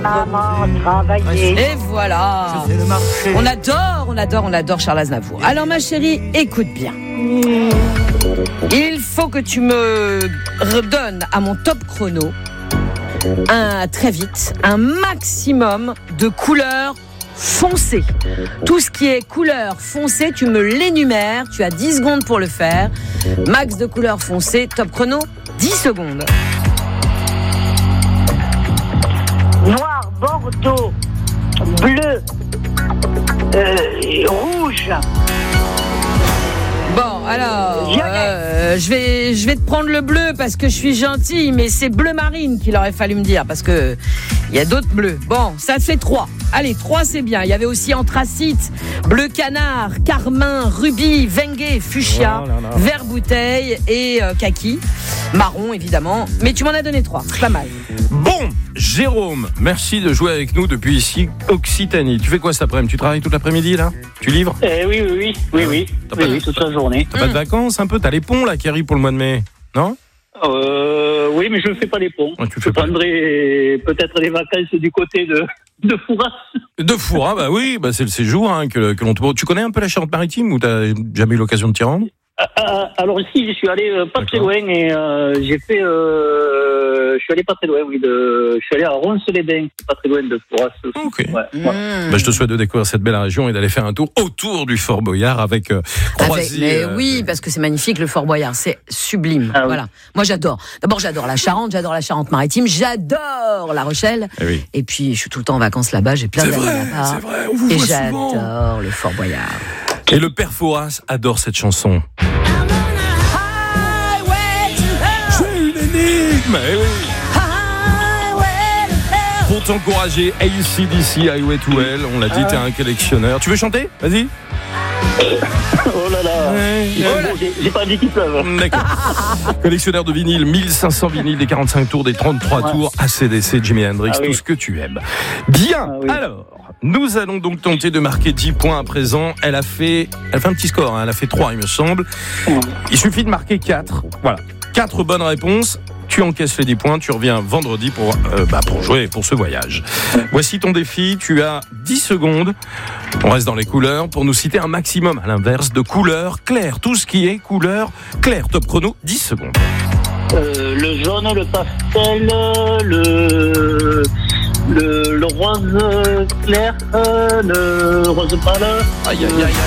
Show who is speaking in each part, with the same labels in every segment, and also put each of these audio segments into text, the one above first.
Speaker 1: Maman, travailler.
Speaker 2: Et voilà. On adore Charles Aznavour. Alors ma chérie, écoute bien. Il faut que tu me redonnes à mon top chrono très vite un maximum de couleurs foncées. Tout ce qui est couleur foncée, tu me l'énumères. Tu as 10 secondes pour le faire. Max de couleurs foncées, top chrono, 10 secondes.
Speaker 1: Noir, bordeaux, bleu, rouge.
Speaker 2: Bon, alors, je vais te prendre le bleu parce que je suis gentille, mais c'est bleu marine qu'il aurait fallu me dire parce que il y a d'autres bleus. Bon, ça fait 3. Allez, 3 c'est bien. Il y avait aussi anthracite, bleu canard, carmin, rubis, vengue, fuchsia, vert bouteille et kaki. Marron évidemment, mais tu m'en as donné 3, c'est pas mal.
Speaker 3: Bon, Jérôme, merci de jouer avec nous depuis ici, Occitanie. Tu fais quoi cet après-midi ? Tu travailles toute l'après-midi là ? Tu livres ?
Speaker 4: Oui, toute la journée.
Speaker 3: T'as pas de vacances un peu ? T'as les ponts là qui arrivent pour le mois de mai, non ?
Speaker 4: Oui, mais je ne fais pas les ponts.
Speaker 3: Ouais,
Speaker 4: je prendrai peut-être les vacances du côté de Fouras.
Speaker 3: De Fouras, bah oui, bah c'est le séjour que l'on te... Tu connais un peu la Charente-Maritime ou t'as jamais eu l'occasion de t'y rendre ?
Speaker 4: Alors ici, je suis allé pas très loin et j'ai fait. Je suis allé pas très loin, oui. Je suis allé à Ronces-les-Bains, pas très loin de Fouras.
Speaker 3: Ok.
Speaker 4: Ouais.
Speaker 3: Bah, je te souhaite de découvrir cette belle région et d'aller faire un tour autour du Fort Boyard avec croisier.
Speaker 2: Oui, parce que c'est magnifique le Fort Boyard, c'est sublime. Voilà. Moi j'adore. D'abord j'adore la Charente, j'adore la Charente-Maritime, j'adore La Rochelle. Et puis je suis tout le temps en vacances là-bas, j'ai plein d'amis là-bas.
Speaker 3: C'est vrai, on vous
Speaker 2: et
Speaker 3: voit
Speaker 2: j'adore
Speaker 3: souvent.
Speaker 2: le Fort Boyard.
Speaker 3: Et le père Fouras adore cette chanson. C'est une énigme, eh oui. Pour t'encourager, AC/DC, Highway to Hell, on l'a dit, t'es un collectionneur. Tu veux chanter ? Vas-y.
Speaker 4: Oh là là. J'ai pas dit qu'il pleuve.
Speaker 3: D'accord. Collectionneur de vinyles, 1500 vinyles, des 45 tours, des 33 tours, AC/DC, Jimi Hendrix, tout ce que tu aimes. Bien, alors, nous allons donc tenter de marquer 10 points à présent. Elle a fait un petit score, elle a fait 3 il me semble. Il suffit de marquer 4. Voilà, 4 bonnes réponses. Tu encaisses les 10 points, tu reviens vendredi pour jouer pour ce voyage. Voici ton défi, tu as 10 secondes. On reste dans les couleurs pour nous citer un maximum à l'inverse de couleurs claires. Tout ce qui est couleur claire. Top chrono, 10 secondes.
Speaker 4: Le jaune, le pastel, le rose clair, le rose pâle.
Speaker 3: Aïe.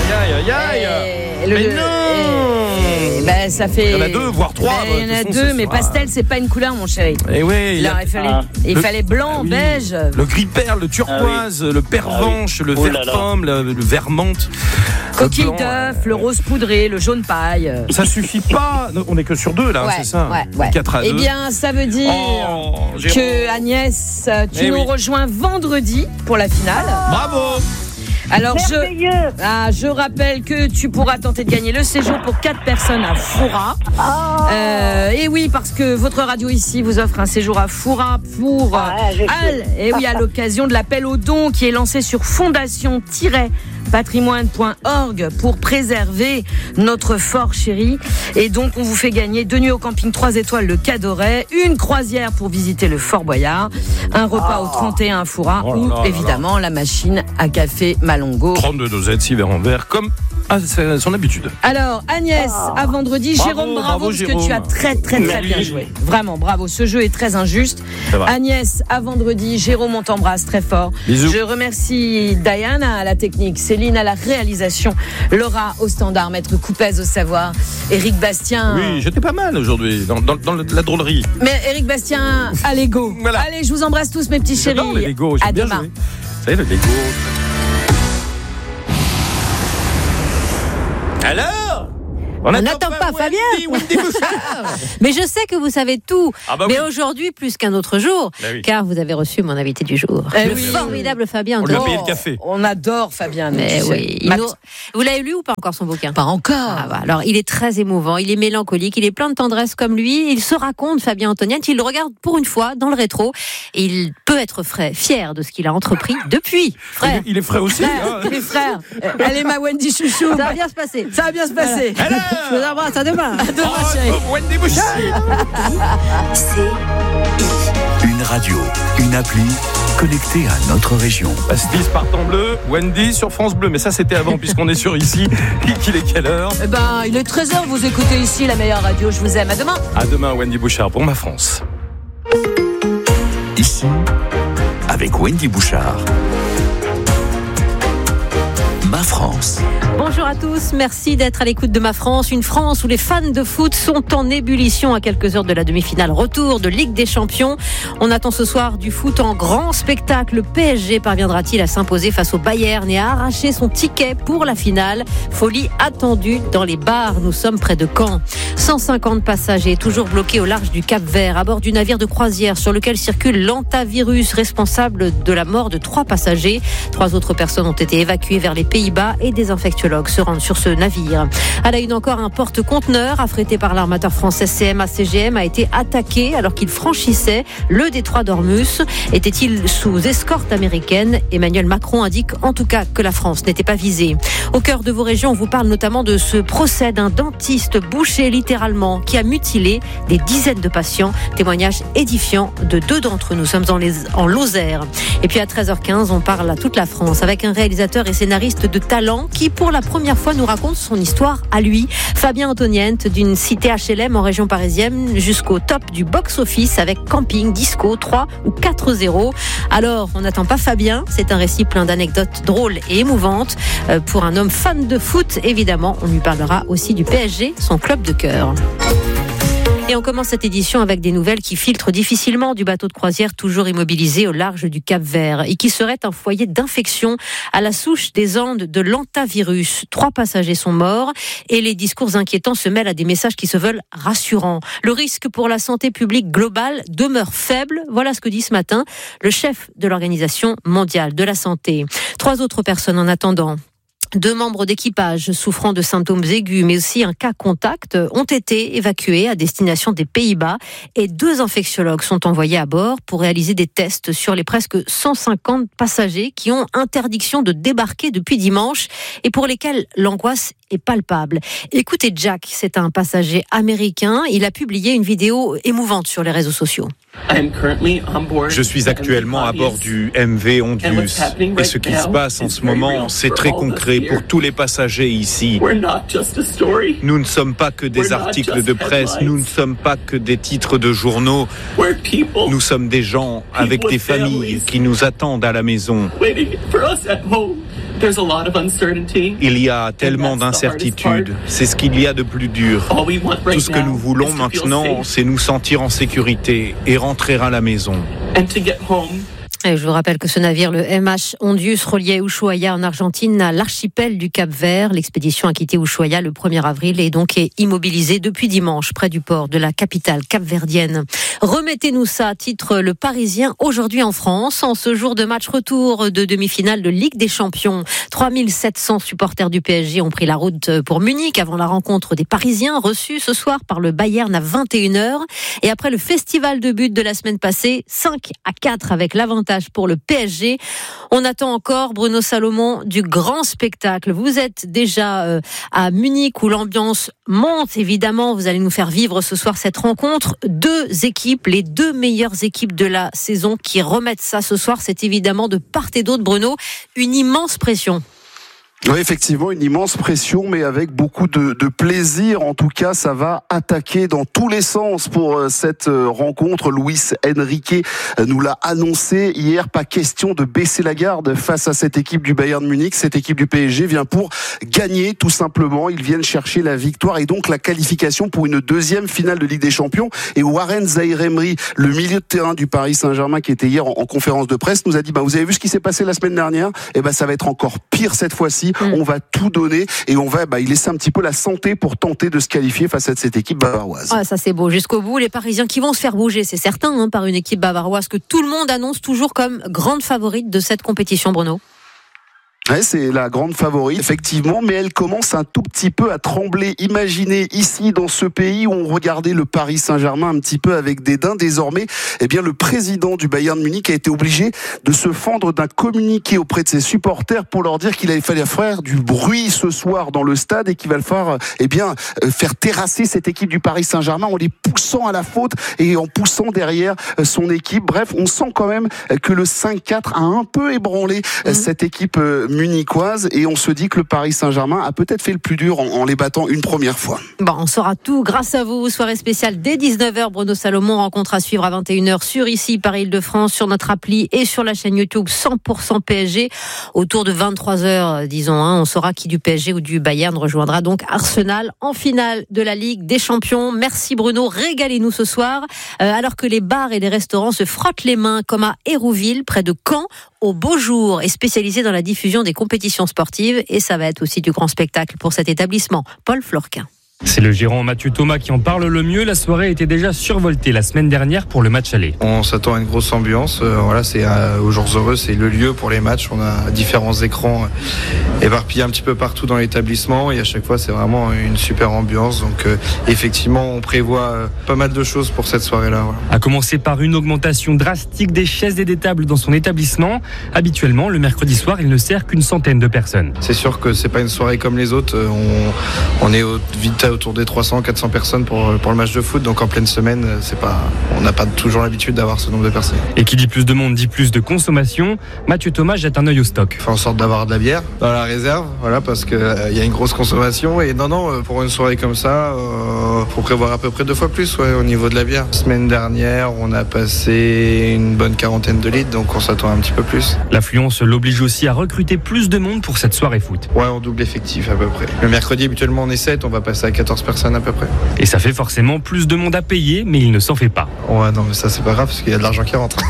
Speaker 3: Mais non.
Speaker 2: Ça fait...
Speaker 3: Il y en a 2, voire 3.
Speaker 2: Il y en a 2, mais pastel, c'est pas une couleur, mon chéri.
Speaker 3: Et oui,
Speaker 2: il fallait blanc, beige.
Speaker 3: Le gris perle, le turquoise, le pervenche, le vert pomme, le vert menthe.
Speaker 2: Coquille d'œuf, le rose poudré, le jaune paille.
Speaker 3: Ça suffit pas. On est que sur 2 là, c'est ça. 4 à 2.
Speaker 2: Eh bien, ça veut dire que Agnès, tu nous rejoins vendredi pour la finale.
Speaker 3: Bravo.
Speaker 2: Alors je rappelle que tu pourras tenter de gagner le séjour pour 4 personnes à Fouras. Et oui, parce que votre radio ici vous offre un séjour à Fouras pour à l'occasion de l'appel aux dons qui est lancé sur fondation-patrimoine.org pour préserver notre fort chéri. Et donc on vous fait gagner 2 nuits au camping 3 étoiles le Cadoret, une croisière pour visiter le Fort Boyard, un repas au 31 à Fouras évidemment la machine à café Malongo.
Speaker 3: 32 dosettes, 6 verres en verre comme à son habitude.
Speaker 2: Alors Agnès, à vendredi. Jérôme, bravo parce que tu as très bien joué. Vraiment bravo, ce jeu est très injuste. Agnès, à vendredi. Jérôme, on t'embrasse très fort.
Speaker 3: Bisous.
Speaker 2: Je remercie Diana à la technique, Céline à la réalisation, Laura au standard, Maître Coupez au savoir, Éric Bastien.
Speaker 3: Oui, j'étais pas mal aujourd'hui dans la drôlerie.
Speaker 2: Mais Éric Bastien à Lego.
Speaker 3: Voilà.
Speaker 2: Allez, je vous embrasse tous mes petits chéris.
Speaker 3: Les Lego,
Speaker 2: à demain.
Speaker 3: Joué. Ça y est, le Lego. Alors,
Speaker 5: on n'attend pas Fabien. Mais je sais que vous savez tout. Mais aujourd'hui, plus qu'un autre jour, car vous avez reçu mon invité du jour. Le formidable Fabien
Speaker 3: Antoine. On lui a payé le café.
Speaker 2: On adore Fabien.
Speaker 5: Mais oui. Vous l'avez lu ou pas encore son bouquin ?
Speaker 2: Pas encore.
Speaker 5: Alors, il est très émouvant, il est mélancolique, il est plein de tendresse comme lui. Il se raconte, Fabien Antoniette, il le regarde pour une fois dans le rétro. Et il peut être fier de ce qu'il a entrepris depuis. Frère.
Speaker 3: Il est frais aussi.
Speaker 2: Il est frère. Elle est ma Wendy Chouchou.
Speaker 5: Ça va bien se passer.
Speaker 2: Ça va bien se passer.
Speaker 5: Voilà. Je vous embrasse, à demain.
Speaker 2: À demain, chérie.
Speaker 3: Wendy Chouchou.
Speaker 6: Une radio, une appli. connectés à notre région.
Speaker 3: Pastis partant bleu, Wendy sur France Bleu. Mais ça, c'était avant, puisqu'on est sur ici. Il est quelle heure ?
Speaker 2: Il est 13h, vous écoutez ici la meilleure radio. Je vous aime. À demain.
Speaker 3: À demain, Wendy Bouchard pour Ma France.
Speaker 6: Ici, avec Wendy Bouchard. Ma France.
Speaker 5: Bonjour à tous, merci d'être à l'écoute de Ma France. Une France où les fans de foot sont en ébullition à quelques heures de la demi-finale retour de Ligue des Champions. On attend ce soir du foot en grand spectacle. Le PSG parviendra-t-il à s'imposer face au Bayern et à arracher son ticket pour la finale ? Folie attendue dans les bars. Nous sommes près de Caen. 150 passagers toujours bloqués au large du Cap-Vert à bord du navire de croisière sur lequel circule l'hantavirus responsable de la mort de 3 passagers. 3 autres personnes ont été évacuées vers les Pays-Bas et des infectiologues se rendent sur ce navire. À la une encore, un porte-conteneur affrété par l'armateur français CMA-CGM a été attaqué alors qu'il franchissait le détroit d'Ormuz. Était-il sous escorte américaine ? Emmanuel Macron indique en tout cas que la France n'était pas visée. Au cœur de vos régions, on vous parle notamment de ce procès d'un dentiste bouché littéralement qui a mutilé des dizaines de patients. Témoignage édifiant de 2 d'entre eux. Nous sommes en Lozère. Et puis à 13h15, on parle à toute la France avec un réalisateur et scénariste de talent qui pour la première fois nous raconte son histoire à lui. Fabien Antoniente d'une cité HLM en région parisienne jusqu'au top du box-office avec Camping, Disco, 3 ou 4-0. Alors, on n'attend pas Fabien, c'est un récit plein d'anecdotes drôles et émouvantes. Pour un homme fan de foot, évidemment, on lui parlera aussi du PSG, son club de cœur. Et on commence cette édition avec des nouvelles qui filtrent difficilement du bateau de croisière toujours immobilisé au large du Cap-Vert et qui serait un foyer d'infection à la souche des Andes de l'hantavirus. 3 passagers sont morts et les discours inquiétants se mêlent à des messages qui se veulent rassurants. Le risque pour la santé publique globale demeure faible. Voilà ce que dit ce matin le chef de l'Organisation mondiale de la santé. 3 autres personnes en attendant. 2 membres d'équipage souffrant de symptômes aigus, mais aussi un cas contact, ont été évacués à destination des Pays-Bas et 2 infectiologues sont envoyés à bord pour réaliser des tests sur les presque 150 passagers qui ont interdiction de débarquer depuis dimanche et pour lesquels l'angoisse est palpable. Écoutez Jack, c'est un passager américain. Il a publié une vidéo émouvante sur les réseaux sociaux.
Speaker 7: Je suis actuellement à bord du MV Ondius et ce qui se passe en ce moment, c'est très concret pour tous les passagers ici. Nous ne sommes pas que des articles de presse, nous ne sommes pas que des titres de journaux. Nous sommes des gens avec des familles qui nous attendent à la maison. Il y a tellement d'incertitudes, c'est ce qu'il y a de plus dur. Tout ce que nous voulons maintenant, c'est nous sentir en sécurité et rentrer à la maison.
Speaker 5: Et je vous rappelle que ce navire, le MH Ondius, reliait Ushuaia en Argentine à l'archipel du Cap-Vert. L'expédition a quitté Ushuaia le 1er avril et donc est immobilisée depuis dimanche près du port de la capitale capverdienne. Remettez-nous ça, titre Le Parisien aujourd'hui en France. En ce jour de match retour de demi-finale de Ligue des Champions, 3700 supporters du PSG ont pris la route pour Munich avant la rencontre des Parisiens reçus ce soir par le Bayern à 21h. Et après le festival de buts de la semaine passée, 5-4 avec l'avantage pour le PSG. On attend encore, Bruno Salomon, du grand spectacle. Vous êtes déjà à Munich où l'ambiance monte, évidemment. Vous allez nous faire vivre ce soir cette rencontre. 2 équipes, les 2 meilleures équipes de la saison qui remettent ça ce soir. C'est évidemment de part et d'autre, Bruno, une immense pression.
Speaker 8: Oui, effectivement, une immense pression, mais avec beaucoup de plaisir. En tout cas, ça va attaquer dans tous les sens pour cette rencontre. Luis Enrique nous l'a annoncé hier. Pas question de baisser la garde face à cette équipe du Bayern Munich. Cette équipe du PSG vient pour gagner, tout simplement. Ils viennent chercher la victoire et donc la qualification pour une 2e finale de Ligue des Champions. Et Warren Zaïre-Emery, le milieu de terrain du Paris Saint-Germain, qui était hier en conférence de presse, nous a dit, vous avez vu ce qui s'est passé la semaine dernière? Ça va être encore pire cette fois-ci. On va tout donner et on va y laisser un petit peu la santé pour tenter de se qualifier face à cette équipe bavaroise.
Speaker 5: Ah, ça c'est beau, jusqu'au bout. Les Parisiens qui vont se faire bouger, c'est certain, par une équipe bavaroise que tout le monde annonce toujours comme grande favorite de cette compétition, Bruno.
Speaker 8: Ouais, c'est la grande favorite, effectivement, mais elle commence un tout petit peu à trembler. Imaginez ici, dans ce pays où on regardait le Paris Saint-Germain un petit peu avec dédain, désormais, eh bien, le président du Bayern Munich a été obligé de se fendre d'un communiqué auprès de ses supporters pour leur dire qu'il fallait faire du bruit ce soir dans le stade et qu'il va le faire, faire terrasser cette équipe du Paris Saint-Germain en les poussant à la faute et en poussant derrière son équipe. Bref, on sent quand même que le 5-4 a un peu ébranlé cette équipe munichoise et on se dit que le Paris Saint-Germain a peut-être fait le plus dur en les battant une première fois.
Speaker 5: Bon, on saura tout grâce à vous. Soirée spéciale dès 19h. Bruno Salomon, rencontre à suivre à 21h sur ici, Paris Île-de-France, sur notre appli et sur la chaîne YouTube 100% PSG. Autour de 23h, disons, on saura qui du PSG ou du Bayern rejoindra donc Arsenal en finale de la Ligue des Champions. Merci Bruno, régalez-nous ce soir. Alors que les bars et les restaurants se frottent les mains comme à Hérouville, près de Caen, au beau jour, est spécialisé dans la diffusion des compétitions sportives et ça va être aussi du grand spectacle pour cet établissement. Paul Florquin.
Speaker 9: C'est le gérant Mathieu Thomas qui en parle le mieux. La soirée était déjà survoltée la semaine dernière pour le match aller.
Speaker 10: On s'attend à une grosse ambiance. C'est aux jours heureux, c'est le lieu pour les matchs. On a différents écrans éparpillés un petit peu partout dans l'établissement et à chaque fois c'est vraiment une super ambiance. Donc effectivement, on prévoit pas mal de choses pour cette soirée-là. Voilà.
Speaker 9: A commencer par une augmentation drastique des chaises et des tables dans son établissement. Habituellement, le mercredi soir, il ne sert qu'une centaine de personnes.
Speaker 10: C'est sûr que c'est pas une soirée comme les autres. On est vite autour des 300-400 personnes pour le match de foot, donc en pleine semaine, on n'a pas toujours l'habitude d'avoir ce nombre de personnes.
Speaker 9: Et qui dit plus de monde dit plus de consommation. Mathieu Thomas jette un œil au stock.
Speaker 10: On fait en sorte d'avoir de la bière dans la réserve, voilà, parce qu'il y a une grosse consommation et pour une soirée comme ça, faut prévoir à peu près 2 fois plus au niveau de la bière. La semaine dernière, on a passé une bonne 40aine de litres, donc on s'attend un petit peu plus.
Speaker 9: L'affluence l'oblige aussi à recruter plus de monde pour cette soirée foot.
Speaker 10: Ouais, on double effectif à peu près. Le mercredi, habituellement, on est 7, on va passer à 14 personnes à peu près.
Speaker 9: Et ça fait forcément plus de monde à payer, mais il ne s'en fait pas.
Speaker 10: Ouais, non, mais ça c'est pas grave parce qu'il y a de l'argent qui rentre.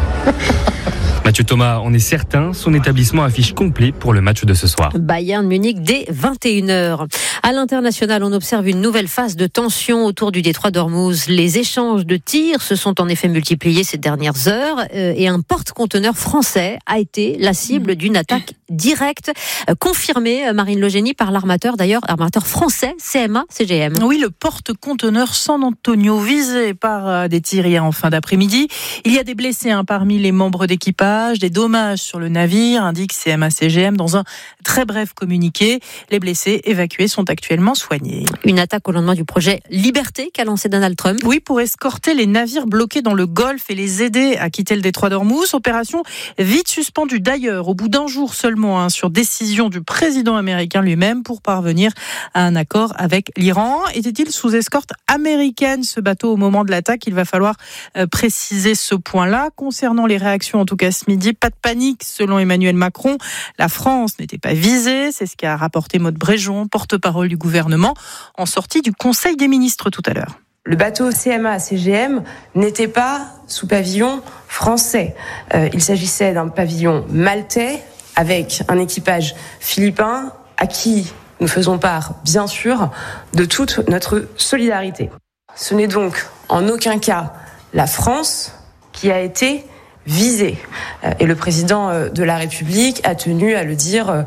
Speaker 9: Mathieu Thomas en est certain, son établissement affiche complet pour le match de ce soir.
Speaker 5: Bayern Munich dès 21h. À l'international, on observe une nouvelle phase de tension autour du détroit d'Ormuz. Les échanges de tirs se sont en effet multipliés ces dernières heures et un porte-conteneur français a été la cible d'une attaque directe, confirmée, Marine Logénie, par l'armateur français CMA CGM.
Speaker 11: Oui, le porte-conteneur San Antonio visé par des tirs hier en fin d'après-midi. Il y a des blessés parmi les membres d'équipage. Des dommages sur le navire, indique CMA CGM dans un très bref communiqué. Les blessés évacués sont actuellement soignés.
Speaker 5: Une attaque au lendemain du projet Liberté qu'a lancé Donald Trump.
Speaker 11: Oui, pour escorter les navires bloqués dans le Golfe et les aider à quitter le détroit d'Ormuz. Opération vite suspendue d'ailleurs au bout d'un jour seulement sur décision du président américain lui-même pour parvenir à un accord avec l'Iran. Était-il sous escorte américaine ce bateau au moment de l'attaque? Il va falloir préciser ce point-là. Concernant les réactions en tout cas ce midi, pas de panique selon Emmanuel Macron. La France n'était pas visée, c'est ce qu'a rapporté Maude Bréjon, porte-parole du gouvernement, en sortie du Conseil des ministres tout à l'heure.
Speaker 12: Le bateau CMA CGM n'était pas sous pavillon français. Il s'agissait d'un pavillon maltais avec un équipage philippin à qui nous faisons part, bien sûr, de toute notre solidarité. Ce n'est donc en aucun cas la France qui a été visé. Et le président de la République a tenu à le dire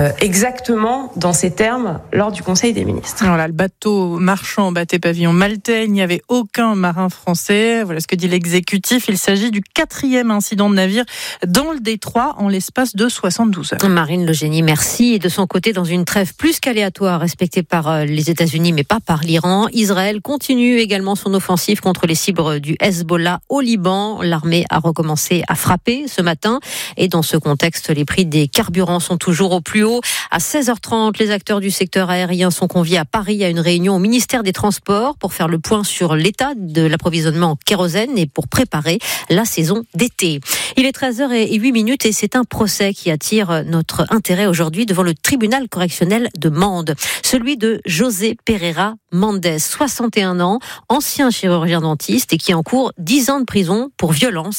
Speaker 12: exactement dans ces termes lors du Conseil des ministres.
Speaker 11: Voilà, le bateau marchand battait pavillon maltais, il n'y avait aucun marin français. Voilà ce que dit l'exécutif. Il s'agit du 4e incident de navire dans le détroit en l'espace de 72 heures.
Speaker 5: Marine Logénie, merci. Et de son côté, dans une trêve plus qu'aléatoire respectée par les États-Unis mais pas par l'Iran, Israël continue également son offensive contre les cibles du Hezbollah au Liban. L'armée a recommencé à frapper ce matin. Et dans ce contexte, les prix des carburants sont toujours au plus haut. À 16h30, les acteurs du secteur aérien sont conviés à Paris à une réunion au ministère des Transports pour faire le point sur l'état de l'approvisionnement en kérosène et pour préparer la saison d'été. Il est 13h08 et c'est un procès qui attire notre intérêt aujourd'hui devant le tribunal correctionnel de Mende. Celui de José Pereira Mendes, 61 ans, ancien chirurgien dentiste et qui encourt 10 ans de prison pour violence ayant entraîné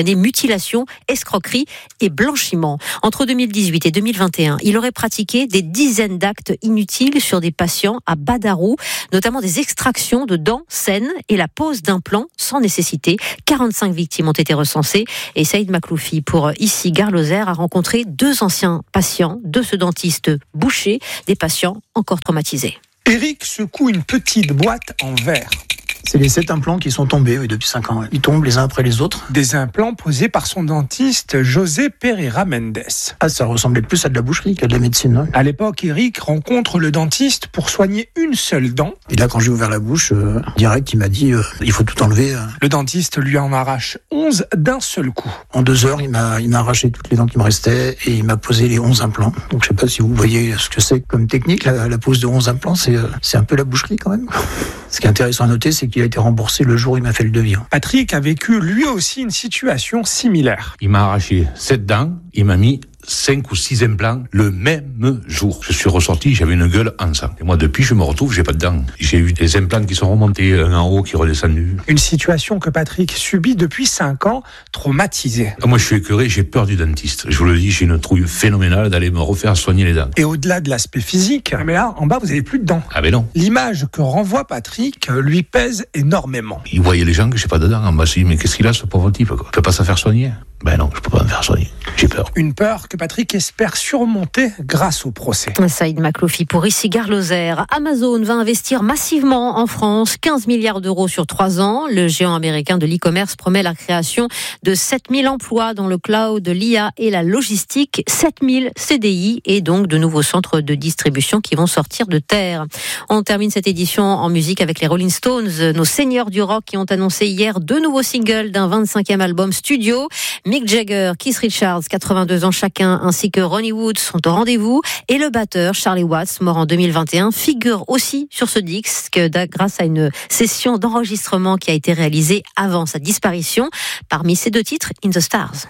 Speaker 5: entraîné mutilation, escroquerie et blanchiment. Entre 2018 et 2021, il aurait pratiqué des dizaines d'actes inutiles sur des patients à Badarou, notamment des extractions de dents saines et la pose d'implants sans nécessité. 45 victimes ont été recensées et Saïd Makloufi, pour ici Gare Lozère, a rencontré 2 anciens patients de ce dentiste boucher, des patients encore traumatisés.
Speaker 13: Eric secoue une petite boîte en verre.
Speaker 14: C'est les 7 implants qui sont tombés depuis 5 ans. Ils tombent les uns après les autres.
Speaker 13: Des implants posés par son dentiste José Pereira Mendes.
Speaker 14: Ah, ça ressemblait plus à de la boucherie qu'à de la médecine. Hein.
Speaker 13: À l'époque, Eric rencontre le dentiste pour soigner une seule dent.
Speaker 14: Et là, quand j'ai ouvert la bouche, direct, il m'a dit il faut tout enlever.
Speaker 13: Le dentiste lui en arrache 11 d'un seul coup.
Speaker 14: En 2 heures, il m'a arraché toutes les dents qui me restaient et il m'a posé les 11 implants. Donc je sais pas si vous voyez ce que c'est comme technique. La pose de 11 implants, c'est un peu la boucherie quand même. Ce qui est intéressant à noter, c'est qu'il a été remboursé le jour où il m'a fait le devis.
Speaker 13: Patrick a vécu lui aussi une situation similaire.
Speaker 15: Il m'a arraché 7 dents, il m'a mis 5 ou 6 implants le même jour. Je suis ressorti, j'avais une gueule en sang. Et moi, depuis, je me retrouve, j'ai pas de dents. J'ai eu des implants qui sont remontés, un en haut qui est redescendu.
Speaker 13: Une situation que Patrick subit depuis 5 ans, traumatisé.
Speaker 15: Moi, je suis écœuré, j'ai peur du dentiste. Je vous le dis, j'ai une trouille phénoménale d'aller me refaire soigner les dents.
Speaker 13: Et au-delà de l'aspect physique, mais là, en bas, vous avez plus de dents.
Speaker 15: Ah ben non.
Speaker 13: L'image que renvoie Patrick lui pèse énormément.
Speaker 15: Il voyait les gens que j'ai pas de dents en bas. Je dis, mais qu'est-ce qu'il a, ce pauvre type, quoi? Il peut pas se faire soigner? Ben non, je peux pas me faire soigner. J'ai peur.
Speaker 13: Une peur que Patrick espère surmonter grâce au procès.
Speaker 5: Saïd Makloufi pour ici Gare Lozère. Amazon va investir massivement en France, 15 milliards d'euros sur 3 ans. Le géant américain de l'e-commerce promet la création de 7000 emplois dans le cloud, l'IA et la logistique, 7000 CDI et donc de nouveaux centres de distribution qui vont sortir de terre. On termine cette édition en musique avec les Rolling Stones, nos seigneurs du rock qui ont annoncé hier 2 nouveaux singles d'un 25e album studio. Mick Jagger, Keith Richards, 82 ans chacun, ainsi que Ronnie Wood sont au rendez-vous. Et le batteur Charlie Watts, mort en 2021, figure aussi sur ce disque grâce à une session d'enregistrement qui a été réalisée avant sa disparition. Parmi ces 2 titres, In the Stars.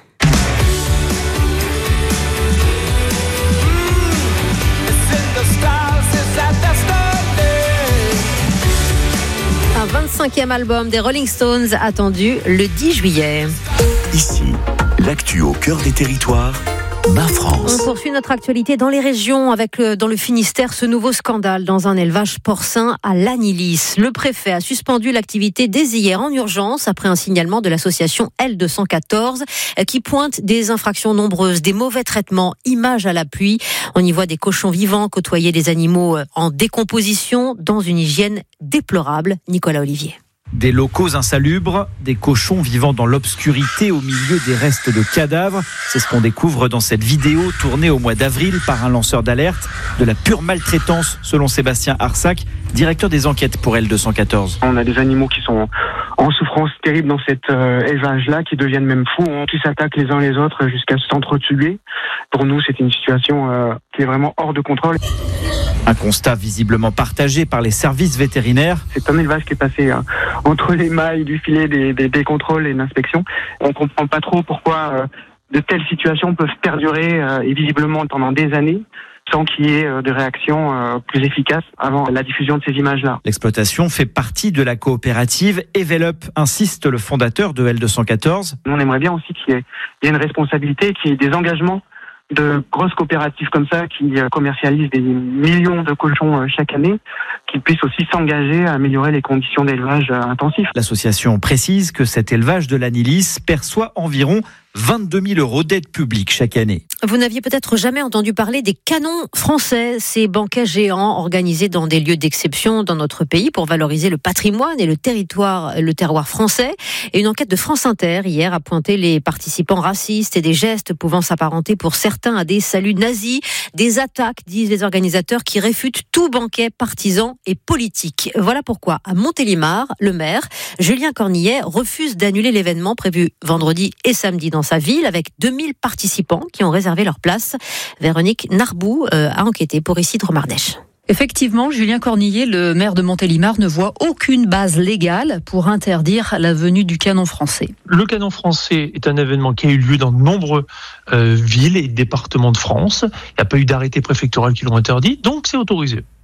Speaker 5: Un 25e album des Rolling Stones attendu le 10 juillet.
Speaker 6: Ici, l'actu au cœur des territoires. Ma France.
Speaker 5: On poursuit notre actualité dans les régions avec dans le Finistère ce nouveau scandale dans un élevage porcin à Lannilis. Le préfet a suspendu l'activité dès hier en urgence après un signalement de l'association L214 qui pointe des infractions nombreuses, des mauvais traitements, images à l'appui. On y voit des cochons vivants côtoyer des animaux en décomposition dans une hygiène déplorable. Nicolas Olivier.
Speaker 16: Des locaux insalubres, des cochons vivant dans l'obscurité au milieu des restes de cadavres. C'est ce qu'on découvre dans cette vidéo tournée au mois d'avril par un lanceur d'alerte. De la pure maltraitance, selon Sébastien Arsac, directeur des enquêtes pour L214.
Speaker 17: On a des animaux qui sont en souffrance terrible dans cet élevage-là, qui deviennent même fous, qui s'attaquent les uns les autres jusqu'à s'entretuer. Pour nous, c'est une situation qui est vraiment hors de contrôle.
Speaker 16: Un constat visiblement partagé par les services vétérinaires.
Speaker 17: C'est un élevage qui est passé entre les mailles du filet des contrôles et de l'inspection. On ne comprend pas trop pourquoi de telles situations peuvent perdurer et visiblement pendant des années sans qu'il y ait de réaction plus efficace avant la diffusion de ces images-là.
Speaker 16: L'exploitation fait partie de la coopérative Evelup, insiste le fondateur de L214.
Speaker 17: On aimerait bien aussi qu'il y ait une responsabilité, qu'il y ait des engagements de grosses coopératives comme ça qui commercialisent des millions de cochons chaque année, qui puissent aussi s'engager à améliorer les conditions d'élevage intensif.
Speaker 16: L'association précise que cet élevage de Lannilis perçoit environ 22 000 euros d'aide publique chaque année.
Speaker 5: Vous n'aviez peut-être jamais entendu parler des canons français, ces banquets géants organisés dans des lieux d'exception dans notre pays pour valoriser le patrimoine et le terroir français. Et une enquête de France Inter hier a pointé les participants racistes et des gestes pouvant s'apparenter pour certains à des saluts nazis, des attaques, disent les organisateurs, qui réfutent tout banquet partisan et politique. Voilà pourquoi à Montélimar, le maire, Julien Cornillet, refuse d'annuler l'événement prévu vendredi et samedi dans sa ville avec 2000 participants qui ont réservé leur place. Véronique Narbou a enquêté pour ici de Romardèche.
Speaker 18: Effectivement, Julien Cornillet, le maire de Montélimar, ne voit aucune base légale pour interdire la venue du canon français.
Speaker 19: Le canon français est un événement qui a eu lieu dans de nombreuses villes et départements de France. Il n'y a pas eu d'arrêté préfectoral qui l'ont interdit, donc c'est autorisé.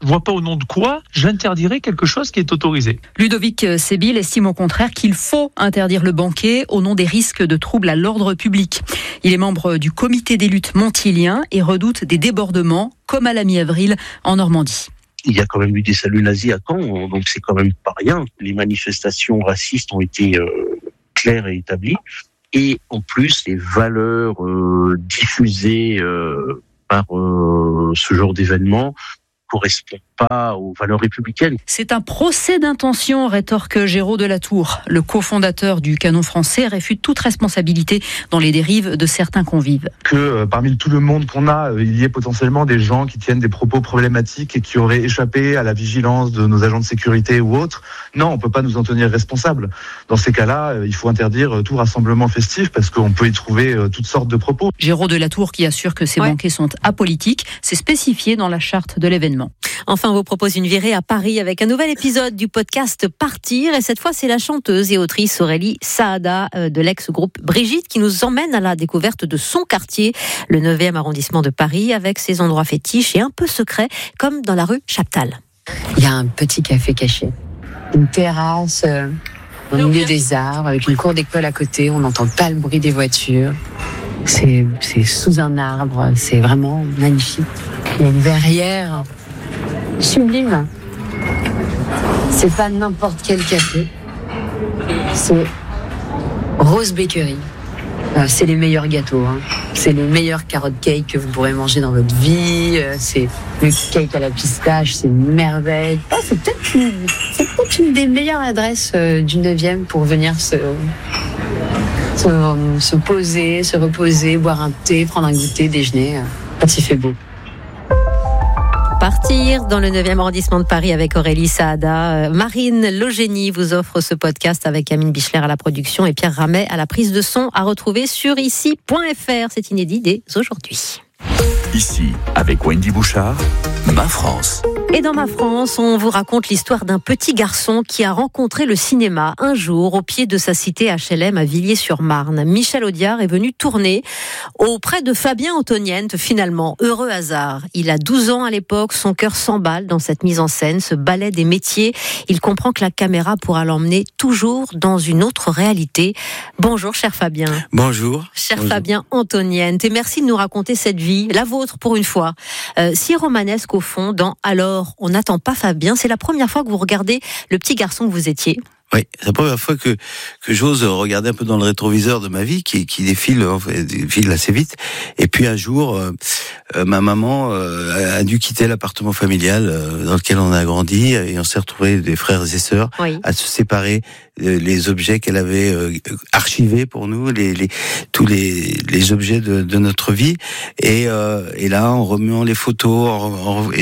Speaker 19: Je vois pas au nom de quoi j'interdirais quelque chose qui est autorisé.
Speaker 18: Ludovic Sébil estime au contraire qu'il faut interdire le banquet au nom des risques de troubles à l'ordre public. Il est membre du comité des luttes montilien et redoute des débordements, comme à la mi-avril en Normandie.
Speaker 20: Il y a quand même eu des saluts nazis à Caen, donc c'est quand même pas rien. Les manifestations racistes ont été claires et établies. Et en plus, les valeurs diffusées par ce genre d'événement correspond pas aux valeurs républicaines.
Speaker 18: C'est un procès d'intention, rétorque Géraud de la Tour. Le cofondateur du Canon français réfute toute responsabilité dans les dérives de certains convives.
Speaker 21: Que parmi tout le monde qu'on a, il y ait potentiellement des gens qui tiennent des propos problématiques et qui auraient échappé à la vigilance de nos agents de sécurité ou autres. Non, on peut pas nous en tenir responsables. Dans ces cas-là, il faut interdire tout rassemblement festif parce qu'on peut y trouver toutes sortes de propos.
Speaker 18: Géraud de la Tour qui assure que ces banquets sont apolitiques, c'est spécifié dans la charte de l'événement.
Speaker 5: Enfin, on vous propose une virée à Paris avec un nouvel épisode du podcast Partir. Et cette fois, c'est la chanteuse et autrice Aurélie Saada de l'ex-groupe Brigitte qui nous emmène à la découverte de son quartier, le 9e arrondissement de Paris, avec ses endroits fétiches et un peu secrets, comme dans la rue Chaptal.
Speaker 22: Il y a un petit café caché, une terrasse au milieu des arbres, avec une cour d'école à côté. On n'entend pas le bruit des voitures. C'est sous un arbre, c'est vraiment magnifique. Il y a une verrière sublime. C'est pas n'importe quel café. C'est Rose Bakery. C'est les meilleurs gâteaux. C'est les meilleurs carrot cake que vous pourrez manger dans votre vie. C'est le cake à la pistache, c'est une merveille. C'est peut-être une des meilleures adresses du 9e pour venir se poser, se reposer, boire un thé, prendre un goûter, déjeuner, quand il fait beau.
Speaker 5: Partir dans le 9e arrondissement de Paris avec Aurélie Saada. Marine Logénie vous offre ce podcast avec Amine Bichler à la production et Pierre Ramet à la prise de son, à retrouver sur ici.fr. C'est inédit dès aujourd'hui.
Speaker 6: Ici, avec Wendy Bouchard, Ma France.
Speaker 5: Et dans Ma France, on vous raconte l'histoire d'un petit garçon qui a rencontré le cinéma un jour au pied de sa cité HLM à Villiers-sur-Marne. Michel Audiard est venu tourner auprès de Fabien Antoniente, finalement. Heureux hasard. Il a 12 ans à l'époque, son cœur s'emballe dans cette mise en scène, ce ballet des métiers. Il comprend que la caméra pourra l'emmener toujours dans une autre réalité. Bonjour, cher Fabien.
Speaker 23: Bonjour.
Speaker 5: Cher Fabien Antoniente, et merci de nous raconter cette vie, la vôtre pour une fois. Si romanesque au fond, dans Alors, on n'attend pas Fabien. C'est la première fois que vous regardez le petit garçon que vous étiez.
Speaker 23: Oui, c'est la première fois que j'ose regarder un peu dans le rétroviseur de ma vie qui défile assez vite. Et puis un jour, ma maman a dû quitter l'appartement familial dans lequel on a grandi et on s'est retrouvés, des frères et sœurs, à se séparer. Les objets qu'elle avait archivés pour nous, tous les objets de notre vie. Et là, en remuant les photos,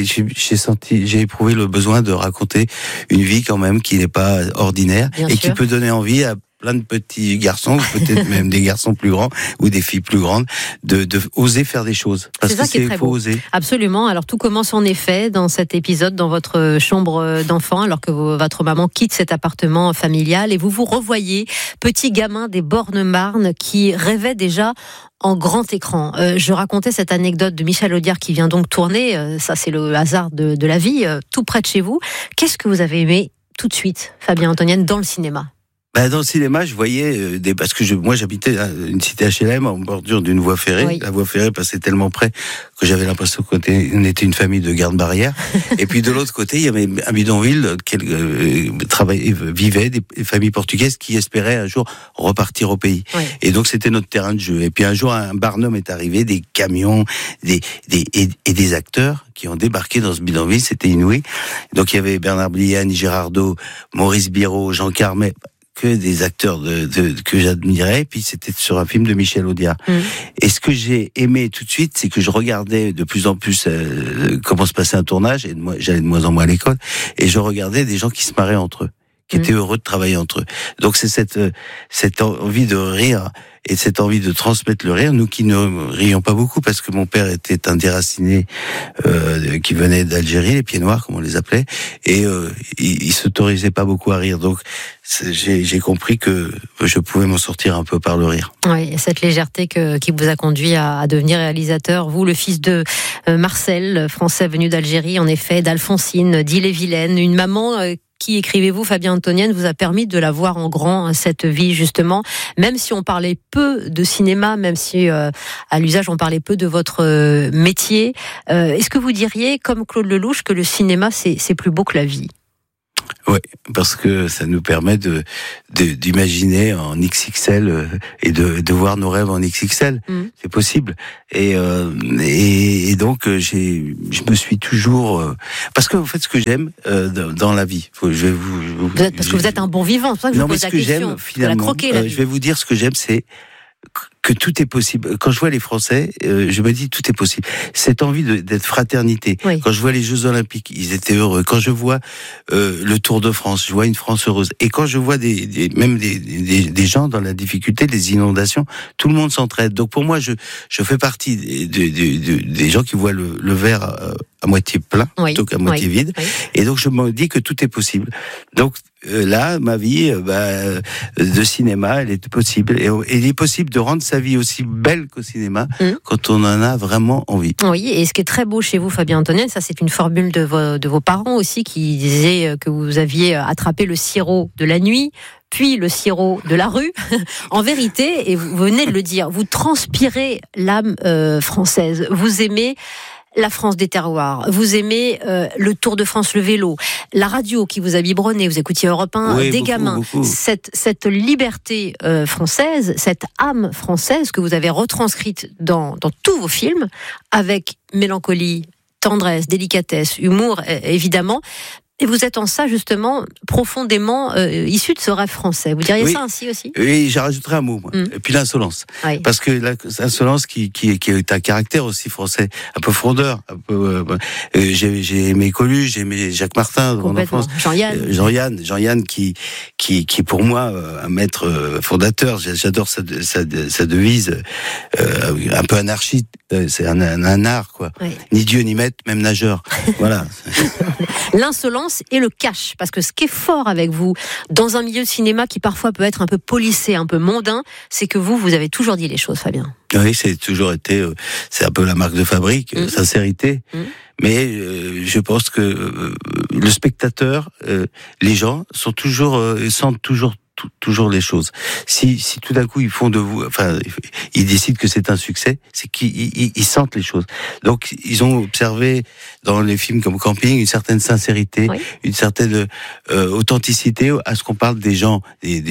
Speaker 23: j'ai éprouvé le besoin de raconter une vie quand même qui n'est pas ordinaire. Bien et sûr. Qui peut donner envie à plein de petits garçons, ou peut-être même des garçons plus grands ou des filles plus grandes, de oser faire des choses. Parce
Speaker 5: c'est ça qui est très beau. Oser. Absolument. Alors tout commence en effet dans cet épisode, dans votre chambre d'enfant, alors que votre maman quitte cet appartement familial et vous vous revoyez, petit gamin des Bornes-Marne qui rêvait déjà en grand écran. Je racontais cette anecdote de Michel Audiard qui vient donc tourner, ça c'est le hasard de la vie, tout près de chez vous. Qu'est-ce que vous avez aimé tout de suite, Fabien Antoniente, dans le cinéma?
Speaker 23: Dans le cinéma, je voyais parce que moi j'habitais une cité HLM en bordure d'une voie ferrée. Oui. La voie ferrée passait tellement près que j'avais l'impression qu'on était une famille de garde-barrière. Et puis de l'autre côté, il y avait un bidonville dans lequel vivaient des familles portugaises qui espéraient un jour repartir au pays. Oui. Et donc c'était notre terrain de jeu. Et puis un jour, un Barnum est arrivé, des camions, et des acteurs qui ont débarqué dans ce bidonville. C'était inouï. Donc il y avait Bernard Blier, Annie Girardot, Maurice Biraud, Jean Carmet, que des acteurs que j'admirais, puis c'était sur un film de Michel Audiard. Et ce que j'ai aimé tout de suite, c'est que je regardais de plus en plus comment se passait un tournage, et j'allais de moins en moins à l'école, et je regardais des gens qui se marraient entre eux, qui étaient heureux de travailler entre eux. Donc c'est cette envie de rire et cette envie de transmettre le rire, nous qui ne rions pas beaucoup parce que mon père était un déraciné qui venait d'Algérie, les pieds noirs comme on les appelait, et il s'autorisait pas beaucoup à rire. Donc j'ai compris que je pouvais m'en sortir un peu par le rire.
Speaker 5: Oui, cette légèreté qui vous a conduit à devenir réalisateur. Vous, le fils de Marcel, français venu d'Algérie, en effet, d'Alphonsine, d'Ille-et-Vilaine, une maman qui, écrivez-vous, Fabien Antonienne, vous a permis de la voir en grand, cette vie, justement. Même si on parlait peu de cinéma, même si à l'usage on parlait peu de votre métier, est-ce que vous diriez, comme Claude Lelouch, que le cinéma, c'est plus beau que la vie ?
Speaker 23: Oui, parce que ça nous permet d'imaginer en XXL et de voir nos rêves en XXL. C'est possible. Et donc je me suis toujours parce que en fait ce que j'aime dans la vie, parce
Speaker 5: que vous êtes un bon vivant, c'est pour ça que je vous pose la question.
Speaker 23: Finalement, je vais vous dire ce que j'aime, c'est que tout est possible. Quand je vois les Français, je me dis tout est possible. Cette envie d'être fraternité. Oui. Quand je vois les Jeux Olympiques, ils étaient heureux. Quand je vois le Tour de France, je vois une France heureuse. Et quand je vois même des gens dans la difficulté, des inondations, tout le monde s'entraide. Donc pour moi, je fais partie des gens qui voient le verre à moitié plein plutôt qu'à moitié vide. Oui. Et donc je me dis que tout est possible. Donc là, ma vie de cinéma, elle est possible. Et il est possible de rendre sa vie aussi belle qu'au cinéma quand on en a vraiment envie.
Speaker 5: Oui, et ce qui est très beau chez vous, Fabien Antonienne, ça c'est une formule de vos parents aussi qui disaient que vous aviez attrapé le sirop de la nuit, puis le sirop de la rue. En vérité, et vous venez de le dire, vous transpirez l'âme française. Vous aimez la France des terroirs, vous aimez le Tour de France, le vélo, la radio qui vous a biberonné, vous écoutiez Europe 1 des beaucoup, gamins. Beaucoup. Cette liberté française, cette âme française que vous avez retranscrite dans tous vos films, avec mélancolie, tendresse, délicatesse, humour, évidemment. Et vous êtes en ça, justement, profondément issu de ce rêve français. Vous diriez ça ainsi aussi ?
Speaker 23: Oui, j'en rajouterai un mot, moi. Et puis l'insolence. Oui. Parce que l'insolence qui est un caractère aussi français, un peu frondeur. Un peu, j'ai aimé Coluche, j'ai aimé Jacques Martin dans mon enfance. Jean-Yann qui est pour moi un maître fondateur. J'adore sa devise, un peu anarchiste. C'est un art, quoi. Oui. Ni Dieu ni maître, même nageur. Voilà.
Speaker 5: L'insolence et le cash, parce que ce qui est fort avec vous, dans un milieu de cinéma qui parfois peut être un peu policé, un peu mondain, c'est que vous avez toujours dit les choses, Fabien.
Speaker 23: Oui, c'est toujours été, c'est un peu la marque de fabrique, sincérité. Mais je pense que le spectateur, les gens sentent toujours les choses. Si tout d'un coup ils font de vous, ils décident que c'est un succès, c'est qu'ils sentent les choses. Donc ils ont observé dans les films comme Camping une certaine sincérité, une certaine authenticité à ce qu'on parle des gens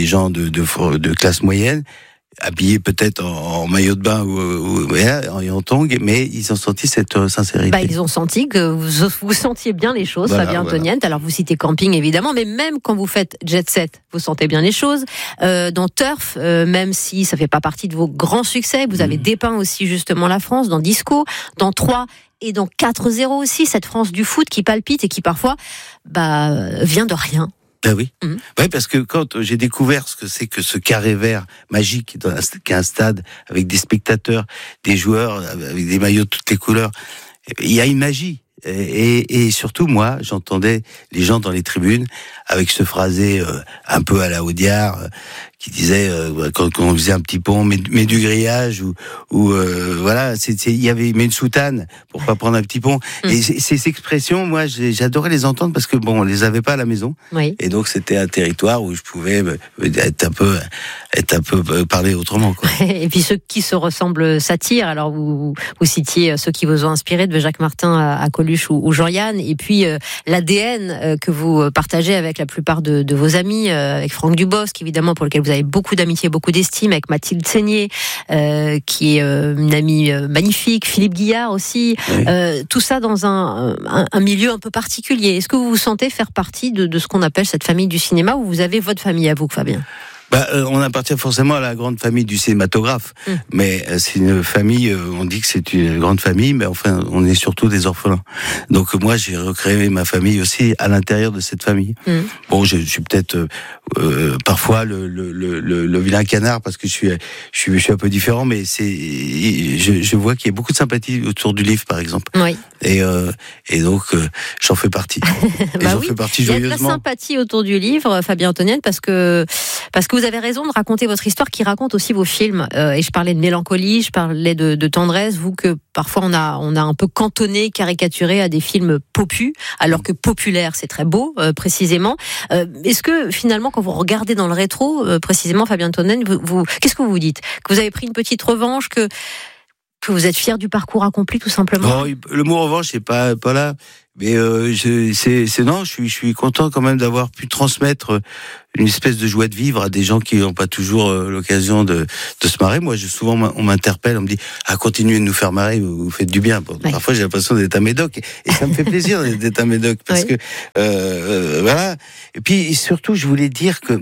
Speaker 23: de classe moyenne, habillés peut-être en maillot de bain ou en tongs, mais ils ont senti cette sincérité.
Speaker 5: Ils ont senti que vous sentiez bien les choses, Fabien Antonienne. Alors vous citez Camping évidemment, mais même quand vous faites Jet Set, vous sentez bien les choses. Dans Turf, même si ça fait pas partie de vos grands succès, vous avez dépeint aussi justement la France, dans Disco, dans 3 et dans 4-0 aussi, cette France du foot qui palpite et qui parfois vient de rien.
Speaker 23: Ah oui. Oui, parce que quand j'ai découvert ce que c'est que ce carré vert magique qui est un stade avec des spectateurs, des joueurs avec des maillots de toutes les couleurs, il y a une magie. Et surtout, moi, j'entendais les gens dans les tribunes avec ce phrasé un peu à la Audiard qui disait quand on faisait un petit pont, mais du grillage ou voilà, il y avait une soutane pour pas prendre un petit pont. Et ces expressions, moi, j'adorais les entendre parce que on les avait pas à la maison. Oui. Et donc c'était un territoire où je pouvais être un peu parler autrement, quoi.
Speaker 5: Et puis ceux qui se ressemblent s'attirent. Alors vous citiez ceux qui vous ont inspiré, de Jacques Martin à Coluche ou Jean-Yann, et puis l'ADN que vous partagez avec la plupart de vos amis, avec Franck Dubosc évidemment, pour lequel vous avez beaucoup d'amitié, beaucoup d'estime, avec Mathilde Seigné, qui est une amie magnifique, Philippe Guillard aussi, tout ça dans un milieu un peu particulier. Est-ce que vous vous sentez faire partie de ce qu'on appelle cette famille du cinéma, ou vous avez votre famille à vous, Fabien ?
Speaker 23: On appartient forcément à la grande famille du cinématographe, mais c'est une famille, on dit que c'est une grande famille, mais enfin, on est surtout des orphelins. Donc moi, j'ai recréé ma famille aussi à l'intérieur de cette famille. Bon, je suis peut-être parfois le vilain canard parce que je suis un peu différent, mais je vois qu'il y a beaucoup de sympathie autour du livre, par exemple.
Speaker 5: Oui.
Speaker 23: Et donc j'en fais partie. J'en fais partie joyeusement.
Speaker 5: Il y a de la sympathie autour du livre, Fabien Antonienne, parce que vous avez raison de raconter votre histoire qui raconte aussi vos films. Et je parlais de mélancolie, je parlais de tendresse, vous que parfois on a un peu cantonné, caricaturé à des films popus, alors que populaire c'est très beau, précisément. Est-ce que finalement quand vous regardez dans le rétro, précisément Fabien Antonienne, qu'est-ce que vous vous dites? Que vous avez pris une petite revanche, que vous êtes fier du parcours accompli tout simplement?
Speaker 23: Non, le mot revanche c'est pas là. Mais je suis content quand même d'avoir pu transmettre une espèce de joie de vivre à des gens qui n'ont pas toujours l'occasion de se marrer. Moi, souvent on m'interpelle, on me dit continuez de nous faire marrer, vous faites du bien. Bon, parfois j'ai l'impression d'être un médoc et ça me fait plaisir d'être un médoc parce que voilà. Et puis surtout, je voulais dire que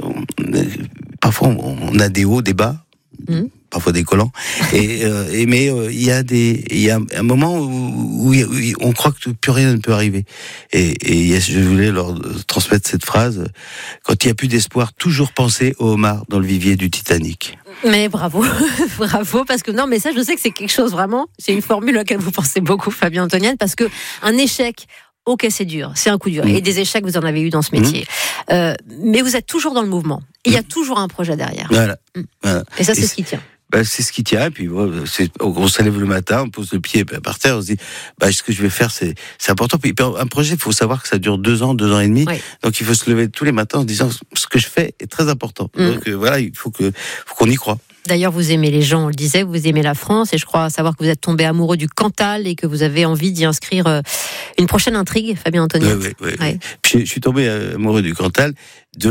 Speaker 23: parfois on a des hauts, des bas. Parfois décollant, mais il y a un moment où on croit que plus rien ne peut arriver. Et je voulais leur transmettre cette phrase: quand il n'y a plus d'espoir, toujours penser au homard dans le vivier du Titanic.
Speaker 5: Mais bravo, bravo, parce que non, mais ça, je sais que c'est quelque chose vraiment. C'est une formule à laquelle vous pensez beaucoup, Fabien Antonienne, parce que un échec. Ok, c'est dur, c'est un coup dur. Et des échecs, vous en avez eu dans ce métier. Mais vous êtes toujours dans le mouvement. Il y a toujours un projet derrière.
Speaker 23: Voilà.
Speaker 5: Et ça, c'est ce qui tient.
Speaker 23: C'est ce qui tient. Et puis, on se lève le matin, on pose le pied par terre, on se dit, ce que je vais faire, c'est important. Puis, un projet, il faut savoir que ça dure 2 ans, 2 ans et demi. Oui. Donc, il faut se lever tous les matins en se disant, ce que je fais est très important. Donc, voilà, il faut qu'on y croit.
Speaker 5: D'ailleurs, vous aimez les gens, on le disait, vous aimez la France, et je crois savoir que vous êtes tombé amoureux du Cantal et que vous avez envie d'y inscrire une prochaine intrigue, Fabien Antonienne.
Speaker 23: Oui. Puis, je suis tombé amoureux du Cantal, de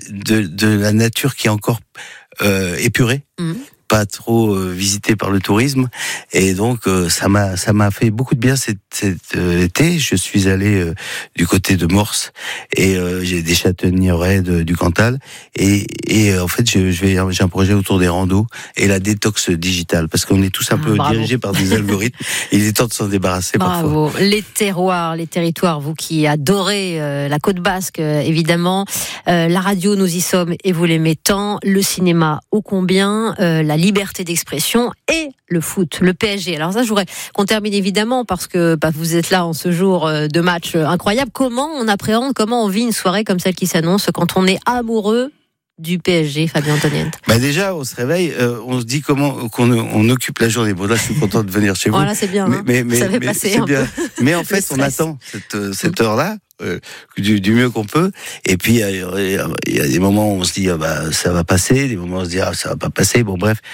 Speaker 23: la nature qui est encore épurée. Pas trop visité par le tourisme, et donc ça m'a fait beaucoup de bien cet été. Je suis allé du côté de Morse et j'ai des châtaigneraies du Cantal et en fait j'ai un projet autour des randos et la détox digitale parce qu'on est tous un peu dirigés par des algorithmes. Il est temps de s'en débarrasser parfois.
Speaker 5: Les terroirs, les territoires, vous qui adorez la Côte Basque évidemment, la radio nous y sommes et vous l'aimez tant, le cinéma ô combien, la liberté d'expression et le foot, le PSG. Alors ça, je voudrais qu'on termine évidemment parce que vous êtes là en ce jour de match incroyable. Comment on appréhende, comment on vit une soirée comme celle qui s'annonce quand on est amoureux du PSG, Fabien Antonienne?
Speaker 23: Déjà, on se réveille, on se dit comment on occupe la journée. Bon, là, je suis content de venir chez vous.
Speaker 5: Voilà, c'est bien. Mais ça fait passer
Speaker 23: c'est bien. Mais en fait, on attend cette heure-là. Du mieux qu'on peut, et puis il y a des moments où on se dit ça va passer, des moments où on se dit ça va pas passer, bon bref.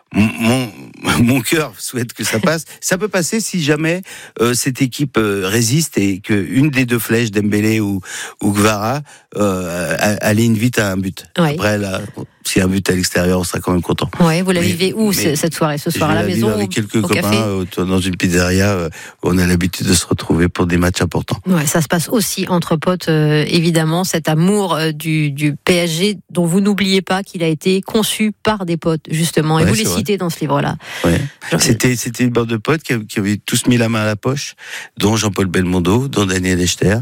Speaker 23: Mon cœur souhaite que ça passe. Ça peut passer si jamais cette équipe résiste et que une des deux flèches, Dembélé ou Kvara, aligne vite à un but. Oui. Après, là, s'il y a un but à l'extérieur, on sera quand même content.
Speaker 5: Oui, vous la vivez où cette soirée? Ce soir à la maison,
Speaker 23: avec quelques copains dans une pizzeria où on a l'habitude de se retrouver pour des matchs importants.
Speaker 5: Ouais, ça se passe aussi entre potes, évidemment, cet amour du PSG dont vous n'oubliez pas qu'il a été conçu par des potes, justement. Et vous les citez dans ce livre-là.
Speaker 23: Ouais. C'était une bande de potes qui avaient tous mis la main à la poche, dont Jean-Paul Belmondo, dont Daniel Echter,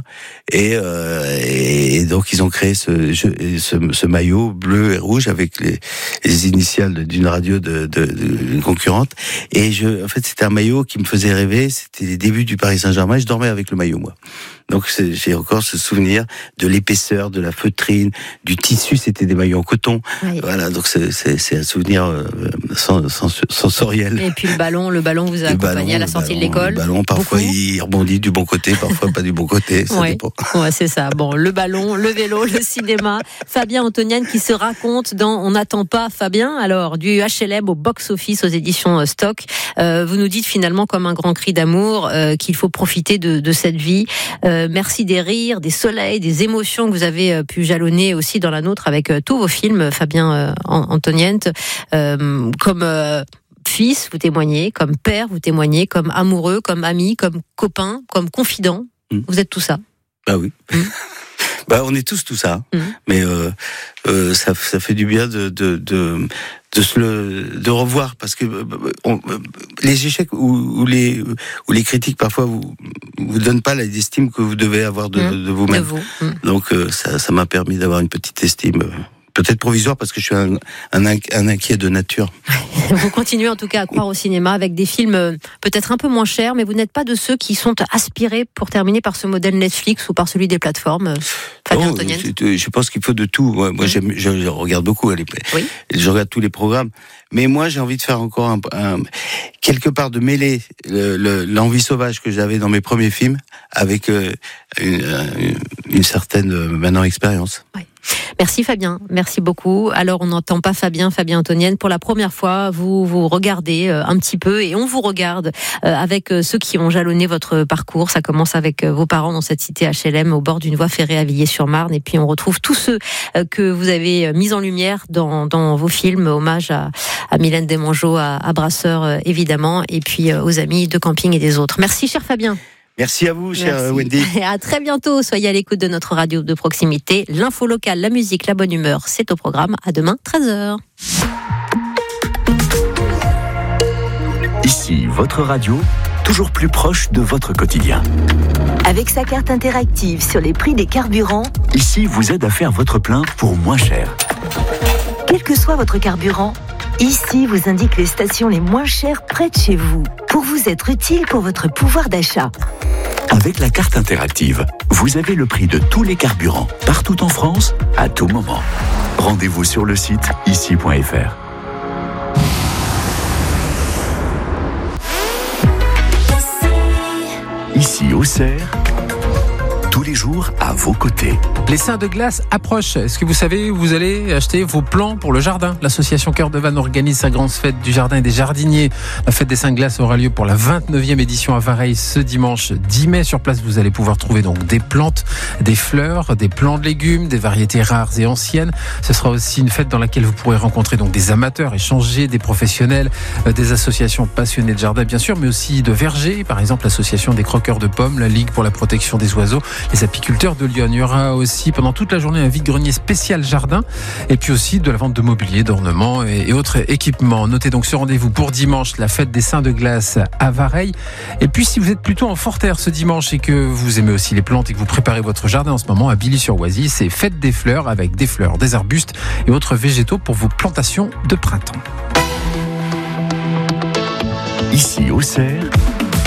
Speaker 23: et donc ils ont créé ce maillot bleu et rouge avec les initiales d'une radio d'une concurrente. Et en fait, c'était un maillot qui me faisait rêver. C'était les débuts du Paris Saint-Germain. Je dormais avec le maillot, moi. Donc j'ai encore ce souvenir de l'épaisseur, de la feutrine, du tissu. C'était des maillots en coton. Oui. Voilà, donc c'est un souvenir sensoriel.
Speaker 5: Et puis le ballon vous a accompagné à la sortie de l'école.
Speaker 23: Le ballon, parfois il rebondit du bon côté, parfois pas du bon côté. Ça dépend.
Speaker 5: Ouais, c'est ça. Bon, le ballon, le vélo, le cinéma. Fabien Antonienne qui se raconte dans On n'attend pas Fabien. Alors du HLM au box-office aux éditions Stock. Vous nous dites finalement comme un grand cri d'amour qu'il faut profiter de cette vie. Merci des rires, des soleils, des émotions que vous avez pu jalonner aussi dans la nôtre avec tous vos films, Fabien Antonienne. Comme fils, vous témoignez, comme père, vous témoignez, comme amoureux, comme ami, comme copain, comme confident. Vous êtes tout ça.
Speaker 23: Ah oui. On est tous tout ça, mais ça fait du bien de revoir, parce que les échecs ou les critiques parfois vous donnent pas l'estime que vous devez avoir de vous-même. Donc ça m'a permis d'avoir une petite estime. Peut-être provisoire, parce que je suis un inquiet de nature.
Speaker 5: Vous continuez en tout cas à croire au cinéma avec des films peut-être un peu moins chers, mais vous n'êtes pas de ceux qui sont aspirés, pour terminer, par ce modèle Netflix ou par celui des plateformes. Fabien Antonienne.
Speaker 23: Je pense qu'il faut de tout. Moi, je regarde beaucoup. Je regarde tous les programmes. Mais moi, j'ai envie de faire encore quelque part de mêler l'envie sauvage que j'avais dans mes premiers films avec une certaine maintenant expérience.
Speaker 5: Oui. Merci Fabien, merci beaucoup. Alors on n'entend pas Fabien Antonienne. Pour la première fois, vous regardez un petit peu, et on vous regarde avec ceux qui ont jalonné votre parcours. Ça commence avec vos parents dans cette cité HLM au bord d'une voie ferrée à Villiers-sur-Marne, et puis on retrouve tous ceux que vous avez mis en lumière dans vos films. Hommage à Mylène Desmongeaux, à Brasseur évidemment, et puis aux amis de camping et des autres. Merci cher Fabien.
Speaker 23: Merci à vous, chère Wendy.
Speaker 5: Et à très bientôt. Soyez à l'écoute de notre radio de proximité. L'info locale, la musique, la bonne humeur, c'est au programme. À demain, 13h.
Speaker 6: Ici, votre radio, toujours plus proche de votre quotidien.
Speaker 1: Avec sa carte interactive sur les prix des carburants,
Speaker 6: Ici vous aide à faire votre plein pour moins cher.
Speaker 1: Quel que soit votre carburant, Ici vous indique les stations les moins chères près de chez vous, pour vous être utile pour votre pouvoir d'achat.
Speaker 6: Avec la carte interactive, vous avez le prix de tous les carburants, partout en France, à tout moment. Rendez-vous sur le site ici.fr. Ici Auxerre, tous les jours à vos côtés.
Speaker 3: Les Saints de glace approchent. Est-ce que vous savez où vous allez acheter vos plants pour le jardin? L'association Cœur de Vannes organise sa grande fête du jardin et des jardiniers. La fête des Saints de glace aura lieu pour la 29e édition à Vareille ce dimanche 10 mai. Sur place, vous allez pouvoir trouver donc des plantes, des fleurs, des plants de légumes, des variétés rares et anciennes. Ce sera aussi une fête dans laquelle vous pourrez rencontrer donc des amateurs, échanger, des professionnels, des associations passionnées de jardin bien sûr, mais aussi de vergers, par exemple l'association des croqueurs de pommes, la Ligue pour la protection des oiseaux, les apiculteurs de Lyon. Il y aura aussi pendant toute la journée un vide-grenier spécial jardin, et puis aussi de la vente de mobilier, d'ornements et autres équipements. Notez donc ce rendez-vous pour dimanche, la fête des Saints de glace à Vareille. Et puis si vous êtes plutôt en Forterre ce dimanche et que vous aimez aussi les plantes et que vous préparez votre jardin en ce moment à Billy-sur-Oisy, c'est fête des fleurs avec des fleurs, des arbustes et autres végétaux pour vos plantations de printemps.
Speaker 6: Ici Auxerre,